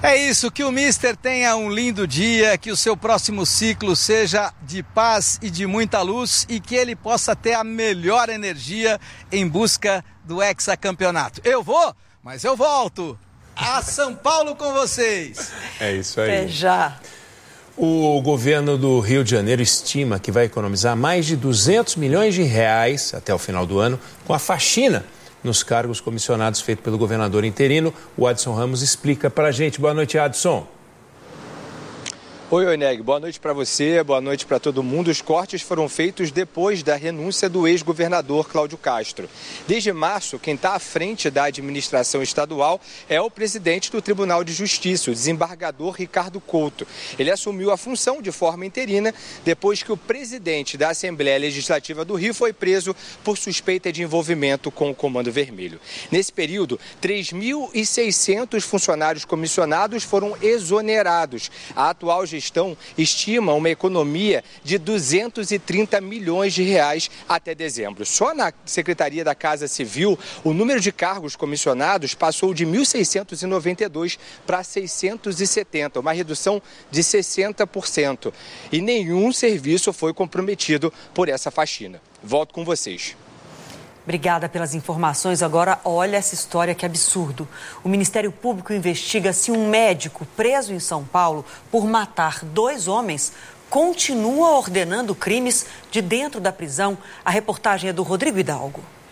É isso, que o Mister tenha um lindo dia, que o seu próximo ciclo seja de paz e de muita luz e que ele possa ter a melhor energia em busca do hexacampeonato. Eu vou, mas eu volto a São Paulo com vocês. É isso aí. Até já. O governo do Rio de Janeiro estima que vai economizar mais de 200 milhões de reais até o final do ano com a faxina nos cargos comissionados feito pelo governador interino. O Adson Ramos explica para a gente. Boa noite, Adson. Oi, Oineg, boa noite para você, boa noite para todo mundo. Os cortes foram feitos depois da renúncia do ex-governador Cláudio Castro. Desde março, quem está à frente da administração estadual é o presidente do Tribunal de Justiça, o desembargador Ricardo Couto. Ele assumiu a função de forma interina depois que o presidente da Assembleia Legislativa do Rio foi preso por suspeita de envolvimento com o Comando Vermelho. Nesse período, 3.600 funcionários comissionados foram exonerados. A atual gestão estima uma economia de 230 milhões de reais até dezembro. Só na Secretaria da Casa Civil, o número de cargos comissionados passou de 1.692 para 670, uma redução de 60%. E nenhum serviço foi comprometido por essa faxina. Volto com vocês. Obrigada pelas informações. Agora, olha essa história, que absurdo. O Ministério Público investiga se um médico preso em São Paulo por matar 2 homens continua ordenando crimes de dentro da prisão. A reportagem é do Rodrigo Hidalgo.